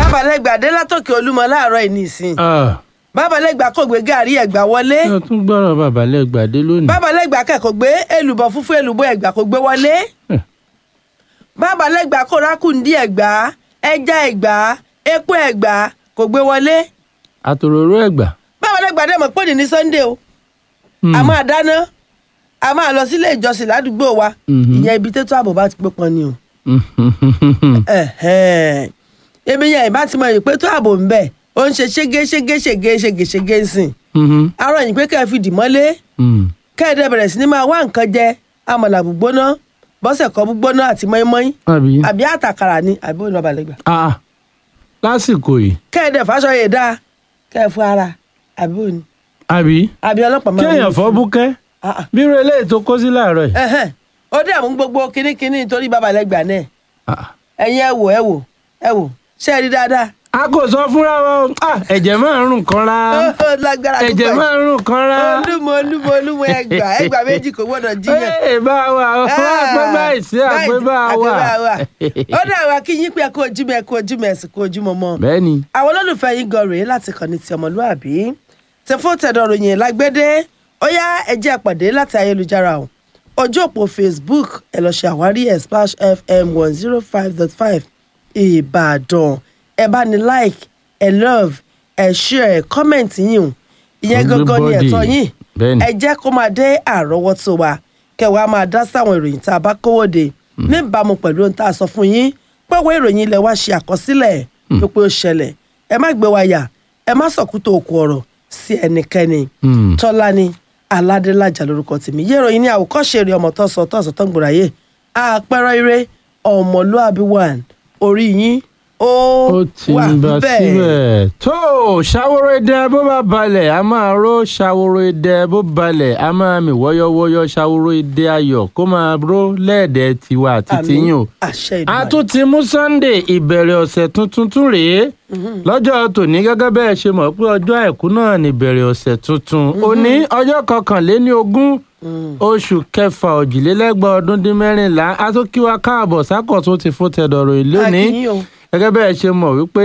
bàbá lẹ́gbàá dé látòkè olúmọ láàárọ̀ yìí nìsín. bàbá lẹ́gbàá kò gbé gàrí Ẹ̀gbá wọlé. ó tún gbọ́rọ̀ bàbá lẹ́gbàá dé lónìí. bàbá lẹ́gbàá kẹ́kọ̀ọ́ gbé èlùbọ́ fúnfún èlùbọ́ Ẹ̀gbá kò gbé wọlé. bàbá lẹ́gbàá kó rákùndí Ẹ̀gbá ẹja Ẹ̀gbá epo Ẹ̀gbá kò gbé wọlé. àtòròró Ẹ̀gbá. bàbá lẹ́gbàá dẹ̀ mọ̀ pé ní Sunday o. a máa dáná a máa lọ sílé ìjọsìn ládùúgbò wa ìyẹn ibi tètò ààbò bá ti pé pọn ni o. èmi yẹn ìbá ti mọ ìpè tó ààbò ń bẹ ó ń ṣe ṣége ń sìn. arọ yìí pé kẹ́ ẹ fi dì mọ́lé kẹ́ ẹ dẹ̀ bẹ̀rẹ̀ sí ni máa wá nǹkan jẹ àmàlà gbígbóná bọ́sẹ̀ kọ́ gbígbóná àti mọ́ínmọ́ín àbí àtàkàrà ni àbí òun ọba lẹ́gbà. lásìkò yìí. kẹ́ ẹ dẹ̀ fàṣọ yè dáa kẹ́ ẹ fún ara àbí òun. àbí ọlọ́pàá máa ń wọlé. kéèyàn fọ́ búkẹ́ bírò eléyìí tó kó sí láàárọ̀ yìí. ó dẹ̀ mú gbogbo kínníkínní nítorí bàbá lẹ́gbà náà. ẹ̀yin ẹ wò ṣe é rí dáadáa. a kò sọ fúnra wa o ẹ̀jẹ̀ máa ń rùn kanra ẹ̀jẹ̀ máa ń rùn kanra. olúmọ Ẹ̀gbá méjì kò gbọ́dọ̀ jiyàn. ẹ bá wa àpé báyìí sí àpé bá wa. ó dà wá kí yín pé ẹ kó ojúmọ́ ẹ kó ojúmọ́ ẹ sì kó ojúmọ́ mọ́. bẹ́ẹ̀ni. àwọn olólùfẹ́ yín gan rèé láti kàn ní ti ọmọlúàbí tẹ fún tẹ̀dọ̀ ròyìn lágbédé ó yá ẹ jẹ́ àpàdé láti ayélujára o ojú òpó Facebook ẹ lọ ṣe àwárí ẹ̀ Splash FM 105.5 Ìbàdàn ẹ bá ní like ẹ love ẹ share ẹ comment yín o ìyẹn gangan ni ẹ̀tọ́ yín ẹ jẹ́ kó máa dé àrọ́wọ́tó wa kẹwàá máa dá sáwọn ìròyìn tá a bá kówó de níbàámu pẹ̀lú ohun tá a sọ fún yín pẹ̀wọ́ ìròyìn ilẹ̀ wa ṣe àkọsílẹ̀ pípé ó ṣẹlẹ̀ ẹ má gbé wa yà ẹ má sọ̀kútò òkú ọ̀rọ̀ sí ẹnikẹ́ni Tọ́lání Aládélájà lórúkọ tèmi yé ìròyìn ní àwòkọ́ṣe rẹ̀ ọmọ tọ́sọ tó ń gbòòràyè àpẹẹrẹ ire ọmọlúàbí one orí yín ó wà bẹ́ẹ̀. tó ṣàwòrò idẹ bó bá balẹ̀ a máa ró ṣàwòrò idẹ bó balẹ̀ a máa mì wọ́yọ́wọ́yọ́ ṣàwòrò idẹ ayọ̀ kó máa ró lẹ́ẹ̀dẹ̀ tiwa àti tiyín o. a tún ti mú Sunday ìbẹ̀rẹ̀ ọ̀sẹ̀ tuntun tún rèé lọ́jọ́ tòní gẹ́gẹ́ bẹ́ẹ̀ ṣe mọ̀ pé ọjọ́ àìkú náà ní ìbẹ̀rẹ̀ ọ̀sẹ̀ tuntun òní ọjọ́ 21 oṣù kẹfà òjìlélẹ́gbàá ọdún dín mẹ́rìnlá a tún kí wa káàbọ̀ sákọ̀tún ti fún tẹ̀dọ̀rọ̀ ìlónìí gẹ́gẹ́ bẹ́ẹ̀ ṣe mọ̀ wípé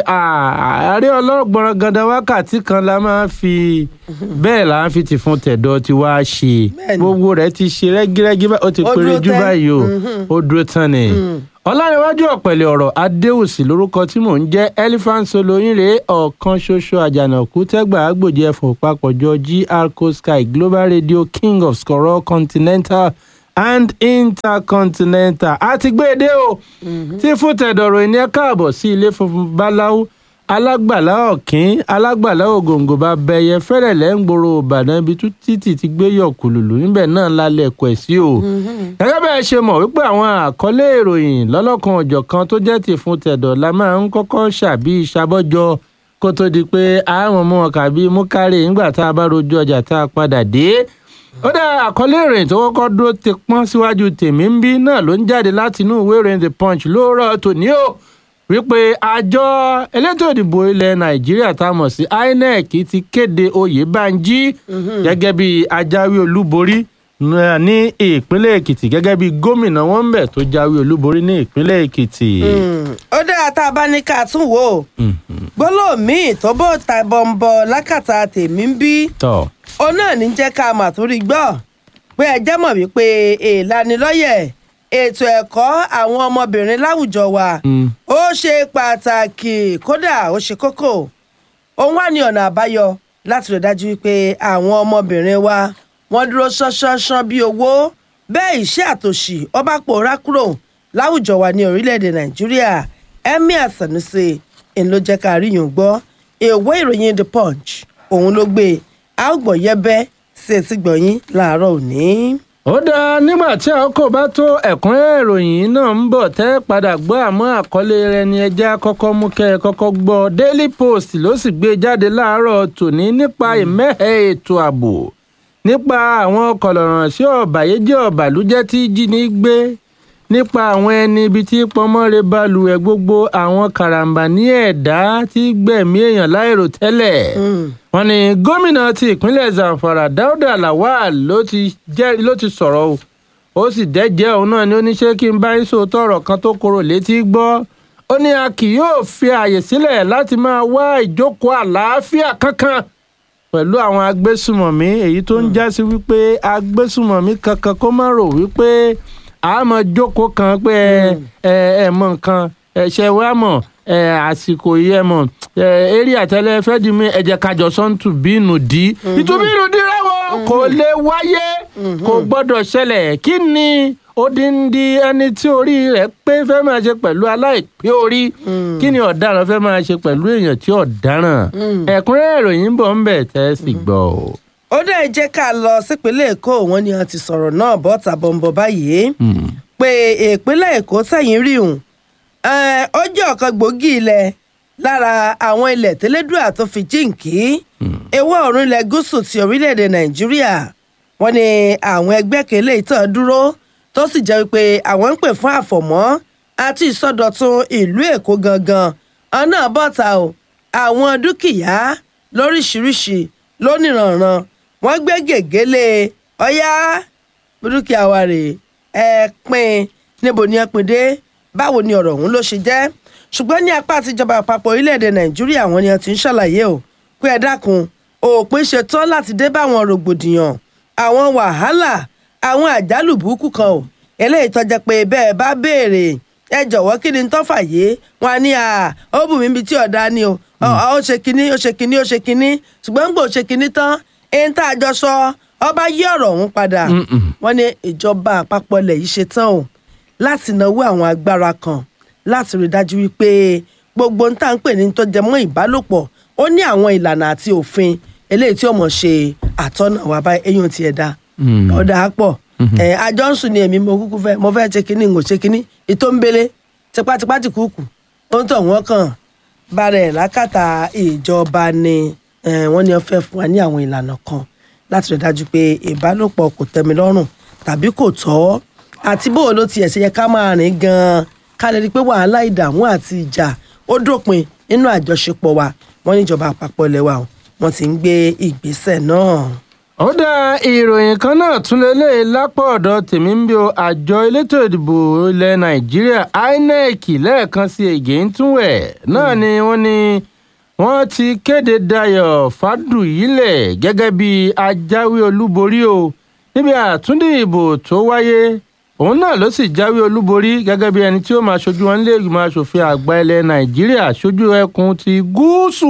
ààrẹ ọlọ́gbọ̀n gandan wákàtí kan la máa fi bẹ́ẹ̀ là ń fi ti fún tẹ̀dọ̀ tí wàá ṣe gbogbo rẹ̀ ti ṣe rẹ́gírẹ́gí ó ti péré jù báyìí o ó dúró tán ni. ọlárẹ̀wájú ọ̀pẹ̀lẹ̀ ọ̀rọ̀ adéwùsì lórúkọ tí mò ń jẹ́ Elephant Soloyinre ọ̀kan ṣoṣo àjànàkú tẹ́gbà àgbòjì ẹ̀fọ́ papọ̀jọ GR Sky Global Radio King of Skoro Continental and Intercontinental àti gbèdé o tí fún tẹ̀dọ̀rọ̀ ìní ẹ̀ káàbọ̀ sí ilé funfun báláú alágbàlá ọ̀kín alágbàlá ògòǹgò bá bẹyẹ fẹ́rẹ̀lẹ́ ń gbòòrò Ìbàdàn ibi títì ti gbé yọ̀kùlùlù níbẹ̀ náà lálẹ́ ẹ̀kọ́ ẹ̀ sí o. gẹ́gẹ́ bẹ́ẹ̀ ṣe mọ̀ wípé àwọn àkọlé ìròyìn lọ́lọ́kan ọ̀jọ̀kan tó jẹ́ ti fún tẹ̀dọ̀ la máa ń kọ́kọ́ ṣàbí ìṣàbọ̀jọ kó tó di pé àwọn ọmọ kàbí mú kárẹ̀ nígbà tá a bá rojú ọjà tá a padà dé. ó dá àkọlé ìròyìn tó kọ́kọ́ dúró ti pọ́n síwájú tèmi ń bí náà ló ń jáde láti inú ìwé ìròyìn The Punch lóòrọ̀ tòní o wípé àjọ elétò ìdìbò ilẹ̀ Nàìjíríà tá a mọ̀ sí INEC ti kéde Oyèbánjí gẹ́gẹ́ bí ajáwé olúborí ní ìpínlẹ̀ Èkìtì gẹ́gẹ́ bí gómìnà wọn bẹ̀ tó jáwé olúborí ní ìpínlẹ̀ Èkìtì. ó dára tá a bá ní ká tún wò ó gbólóhùn míì tó bó ta bọ̀m̀bọ̀ lákàtà tèmi ń bí ó náà ní jẹ́ ká mà tó rí gbọ́ pé ẹ jẹ́ mọ̀ wípé ìlanilọ́yẹ̀ ètò ẹ̀kọ́ àwọn ọmọbìnrin láwùjọ wa ó ṣe pàtàkì kódà ó ṣe kókó òun wà ní ọ̀nà àbáyọ láti rí dájú wípé àwọn ọmọbìnrin wa wọ́n dúró ṣánṣánṣán bí owó bẹ́ẹ̀ iṣẹ́ àtòṣì ọba pòórá kúrò láwùjọ wa ní orílẹ̀-èdè Nàìjíríà Emir Sanusi ló jẹ́ ká ríyàn gbọ́ ìwé ìròyìn The Punch òun ló gbé àgbọ̀yẹ́bẹ́ sí etí gbọ̀nyìn láàárọ̀ òní. ó dáa nígbà tí àkókò bá tó ẹ̀kúnrẹ́rẹ́ ìròyìn náà ń bọ̀ tẹ́ padà gbọ́ àmọ́ àkọlé rẹ̀ ni ẹjẹ́ àkọ́kọ́ mú kẹ́ ẹ kọ́kọ́ gbọ́ Daily Post ló sì gbé jáde láàárọ̀ tòní nípa ìmẹ́hẹ̀ ètò ààbò nípa àwọn kọ̀lọ̀ràn sí ọ̀bàyéjẹ́ ọ̀bàlújẹ́ tí jíni gbé nípa àwọn ẹni ibi tí pọnmọ́re balùwẹ̀ gbogbo àwọn karambà ní ẹ̀dá tí gbẹ̀mí èèyàn láìrò tẹ́lẹ̀. wọ́n ní gómìnà ti ìpínlẹ̀ Zamfara Dauda Lawal ló ti sọ̀rọ̀ o ó sì dẹ́jẹ́ òun náà ni ó ní ṣé kí n bá ń sòótọ́ ọ̀rọ̀ kan tó korò létí gbọ́ ó ní a kì yóò fi ààyè sílẹ̀ láti máa wá ìjókòó àlàáfíà kankan pẹ̀lú àwọn agbésùmọ̀mí èyí tó ń já sí wípé agbésùmọ̀mí kankan kó má rò wípé a máa jókòó kan pé ẹ mọ nǹkan ṣe wá mọ̀ àsìkò yìí ẹ mọ̀ eré àtẹlẹ fẹ́ di mi ẹ̀jẹ̀ kájọ sọ́ńtù bínú dí ìtúbínú dí rẹ́wọ̀ kò lè wáyé kò gbọ́dọ̀ ṣẹlẹ̀ kí ni odindi ẹni tí orí rẹ̀ pé fẹ́ máa ṣe pẹ̀lú aláìpé orí kí ni ọ̀daràn fẹ́ máa ṣe pẹ̀lú èèyàn tí ọ̀daràn ẹ̀kúnrẹ́rẹ́ ìròyìn ń bọ̀ ń bẹ̀ tẹ́ sì gbọ́ o. ó dẹ̀ jẹ́ ká lọ sípínlẹ̀ èkó wọn ni wọ́n ti sọ̀rọ̀ náà bọ́ta bọ̀m̀bọ̀ báyìí pé ìpínlẹ̀ èkó tẹ̀yìn rí òun ó jẹ́ ọ̀kan gbòógì ilẹ̀ lára àwọn ilẹ̀ tẹ́lẹ́dùà tó fi jíǹkí ewé ọ̀run ilẹ̀ gúúsù ti orílẹ̀-èdè nàìjíríà wọ́n ní àwọn ẹgbẹ́ kele ìtàn dúró tó sì jẹ́ wípé àwọn ń pè fún àfọ̀mọ́ àti ìsọdọ̀tun ìlú èkó gangan ọ̀nà bọ́ta o àwọn dúkìá lóríṣiríṣi lónìrànràn wọ́n gbé gègélé ọ̀yá dúkìá wa rèé ẹ pín níbo ni ẹ pín dé báwo ni ọ̀rọ̀ ọ̀hún ló ṣe jẹ́ ṣùgbọ́n ní apá àtijọba àpapọ̀ orílẹ̀-èdè nàìjíríà wọn ni ẹ ti ń ṣàlàyé o pé ẹ dákun òpin ṣe tán láti dé báwọn rògbòdìyàn àwọn wàhálà àwọn àjálù burúkú kan o eléyìí tó jẹ́ pé bẹ́ẹ̀ bá béèrè ẹ jọ̀wọ́ kí ni tó fàyè wọn ní ó bù mí ibi tí ọ̀dà ni o ó ṣe kinní ó ṣe kinní ó ṣe kinní ṣùgbọ́n gbò ṣe kinní tán ẹni tá a jọ sọ ọba yí ọ̀rọ̀ ọ̀hún padà wọ́n ní ìjọba àpapọ̀ ilẹ̀ yìí ṣe tán o láti náwó àwọn agbára kan láti rí dájú wípé gbogbo ń tà ń pè ní tó jẹ mọ́ ìbálòpọ̀ ó ní àwọn ìlànà àti òfin eléyìí tí ó mọ̀ ṣe àtọ́nà wà báyìí eyín ti ẹ̀dá ọ̀dà pọ̀ àjọ ń sùn ní èmi mo kúkú fẹ́ mo fẹ́ ṣe kínní ń gò ṣe kínní ètò ń belé tipátipá ti kúkú ó ń tọ̀ wọ́n kàn bàrẹ̀ lákàtà ìjọba ni wọ́n ní wọ́n fẹ́ fún wa ní àwọn ìlànà kan láti rí dájú pé ìbálòpọ̀ kò tẹ́mi lọ́rùn tàbí kò tọ́ àti bóò ló tiẹ̀ ṣe yẹ ká máa rìn gan-an ká lè rí i pé wàhálà ìdààmú àti ìjà ó dópin nínú àjọṣepọ̀ wa wọ́n níjọba àpapọ̀ ilẹ̀ wa wọ́n ti ń gbé ìgbésẹ̀ náà. ó dá ìròyìn kan náà tún lélẹ̀ lápò ọ̀dọ̀ tèmi ń bí o àjọ elétò ìdìbò ilẹ̀ nàìjíríà INEC lẹ́ẹ̀kan sí ègé ń túnwẹ̀ náà ni wọ́n ti kéde Dayọ̀ Fádùyílẹ̀ gẹ́gẹ́ bí ajáwé olúborí o níbi àtúndì ìbò tó wáyé òun náà ló sì jáwé olúborí gẹ́gẹ́ bí ẹni tí ó máa ṣojú wọn nílé ìgbìmọ̀ asòfin àgbà ilẹ̀ nàìjíríà ṣojú ẹkùn ti gúúsù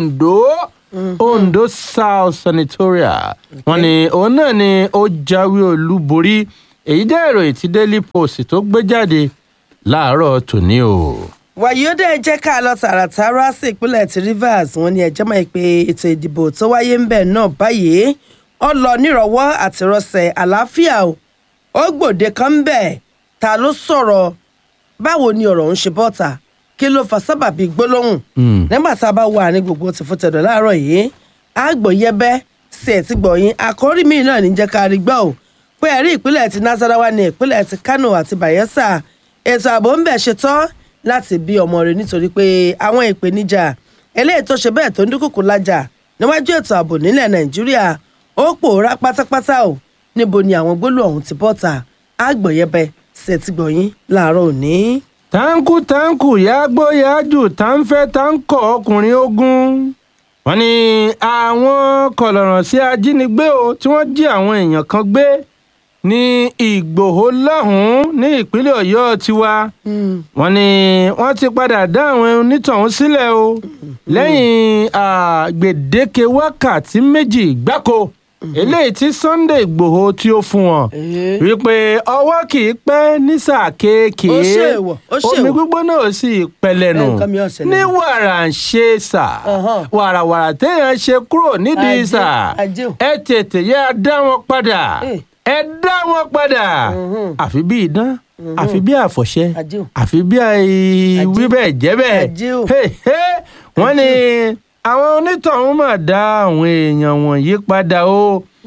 Ondo South Senatorial wọ́n ní òun náà ni ó jáwé olúborí èyí jẹ́ ìròyìn tí Daily Post tó gbé jáde láàárọ̀ tòní o. wàyíọ́dẹ jẹ́ ká lọ tààràtàrà sí ìpínlẹ̀ ti Rivers wọ́n ní ẹjọ́ mọ̀ pé ètò ìdìbò tó wáyé ń bẹ̀ náà báyìí ó lọ nírọ̀wọ́ àtìrọsẹ̀ àlàáfíà o ó gbòde kan ń bẹ̀ ta ló sọ̀rọ̀ báwo ni ọ̀rọ̀ ń ṣe bọ́ta kí ló fa sábàbí gbólóhùn nígbà tá a bá wà ní gbogbo ti fún tẹ̀dọ̀ láàárọ̀ yìí àgbòyẹbẹ́ sí ẹ̀ ti gbọ̀yìn àkórí mi náà ní jẹ́ ká rí gbọ́ ò pé ẹ̀rí ìpínlẹ̀ ti Nasarawa ní ìpínlẹ̀ ti Kano àti Bayelsa ètò ààbò ń bẹ̀ ṣe tán láti bí ọmọ rẹ̀ nítorí pé àwọn ìpèníjà eléyìí tó ṣe bẹ́ẹ̀ tó ń dúnkùkù lájà níwájú ètò ààbò nílẹ̀ Nàìjíríà ó pòórá pátápátá o níbo ni àwọn gbólóhùn ọ̀hún ti bọ́ta àgbọ̀yẹbẹ sí ẹ̀ ti gbọ̀yìn láàárọ̀ òní. táǹkù yàgbó yàjù táǹfẹ́ táǹkọ̀ ọkùnrin ogun wọ́n ní àwọn kọlọ̀ràn sí ajínigbé o tí wọ́n jí àwọn èèyàn kan gbé ní Ìgbòho lọ́hùn-ún ní ìpínlẹ̀ Ọ̀yọ́ tiwa wọ́n ní wọ́n ti padà dá àwọn onítọ̀hún sílẹ̀ o lẹ́yìn gbèdéke wákàtí méjì gbáko eléyìí tí Sunday Ìgbòho tí ó fún wọn wípé ọwọ́ kì í pẹ́ ní sáà kéèké omi gbígbóná ò sì pẹlẹnu ní wàrà ń ṣe sà wàràwàrà téèyàn ṣe kúrò nídìí sà ẹ tètè yẹ dá wọn padà ẹ dá wọn padà àfi bí idán àfi bí àfọ̀ṣẹ àfi bí wíbẹ̀ jẹ́bẹ̀ wọ́n ní àwọn onítọ̀hún mà dá àwọn èèyàn wọ̀nyí padà o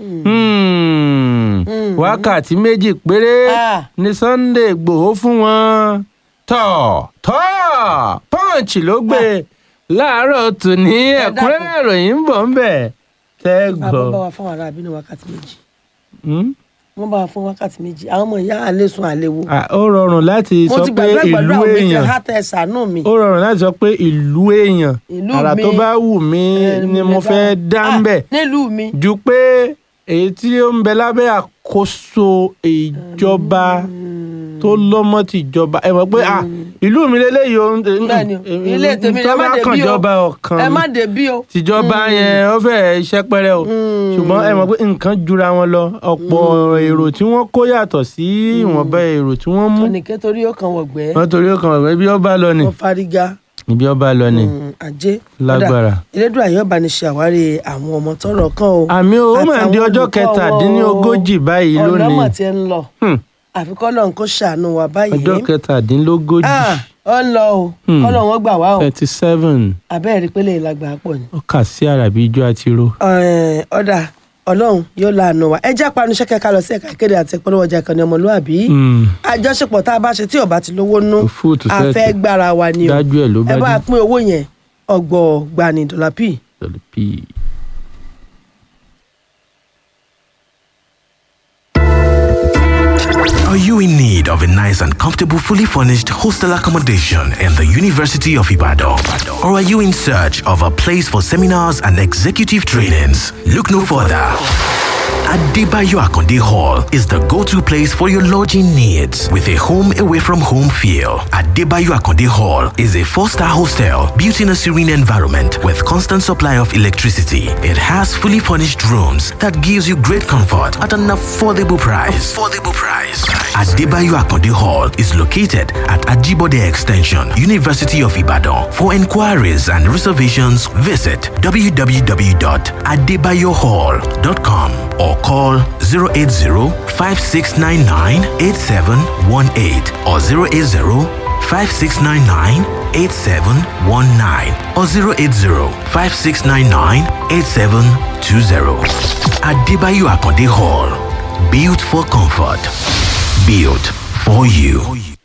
wákàtí méjì péré ní Sunday Ìgbòho fún wọn Punch ló gbé láàárọ̀ tòní ẹ̀kúnrẹ́rẹ́ ìròyìn ń bọ̀ ń bẹ̀ tẹ́ gbọ́. bàbá wa fáwọn ará abínú wákàtí méjì wọ́n bá fún wákàtí méjì àwọn ọmọ ìyá àlè sùn àlè wo. ó rọrùn láti sọ pé ìlú èèyàn ó rọrùn láti sọ pé ìlú èèyàn àrà tó bá wù mí ni mo fẹ́ dá ń bẹ̀ nílùú mi ju pé èyí tí ó ń bẹ lábẹ́ àkóso ìjọba tó lọ́mọ tìjọba ẹ mọ̀ pé ìlú mi lélẹ́yìí o ilé tèmi ẹ má dé bí o ẹ má dé bí o tìjọba yẹn ó fẹ́ iṣẹ́ pẹ́rẹ́ o ṣùgbọ́n ẹ mọ̀ pé nǹkan jura wọn lọ ọ̀pọ̀ èrò tí wọ́n kó yàtọ̀ sí ìwọ̀nba èrò tí wọ́n mú. ọ̀nìkẹ́ torí ó kàn wọ̀gbẹ́. wọ́n torí ó kàn wọ̀gbẹ́ ibi ọba lọ ni. wọ́n fárígá. ibi ọba lọ ni. ajé lágbára. elédùn àyọ̀bá ni ṣàwárí àwọn ọmọ tọ́rọ̀ kàn o. àmì ó mà di ọjọ́ 37 báyìí lónìí. ọlọ́mọ ti ń lọ àfikọ́ lọ́n kó ṣàánú wa báyìí. ọjọ́ 37. ó ń lọ o kọ́lọ̀ wọn gbà wá o. 37. abẹ́rẹ́ pélé ìlàgbà pọ̀ ni. ó kà sí àràbí ijó àti ro. ọ̀dà ọlọ́run yóò láàánú wa ẹ já panu ṣẹ́kẹ́ ká lọ sí ẹ̀ka ìkéde àti ìpolówó ọjà ìkànnì ọmọlúwàbí. àjọṣepọ̀ tá a bá ṣe tí ò bá ti lówó nú àfẹ́ gbára wa ni o ẹ bá pín owó yẹn ọgbọ̀ọ̀gbani $P. Are you in need of a nice and comfortable, fully furnished hostel accommodation in the University of Ibadan? Or are you in search of a place for seminars and executive trainings? Look no further. Adebayo Akonde Hall is the go-to place for your lodging needs with a home away from home feel. Adebayo Akonde Hall is a 4-star hostel built in a serene environment with constant supply of electricity. It has fully furnished rooms that gives you great comfort at an affordable price. Adebayo Akonde Hall is located at Ajibode Extension, University of Ibadan. For inquiries and reservations, visit www.adebayohall.com or call 080-5699-8718 or 080-5699-8719 or 080-5699-8720. Adebayo Akonde Hall. Built for comfort. Built for you.